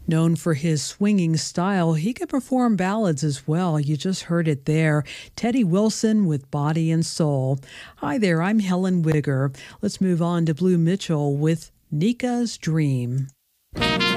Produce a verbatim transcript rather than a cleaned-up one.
Known for his swinging style, he could perform ballads as well. You just heard it there. Teddy Wilson with Body and Soul. Hi there, I'm Helen Whittaker. Let's move on to Blue Mitchell with Nika's Dream.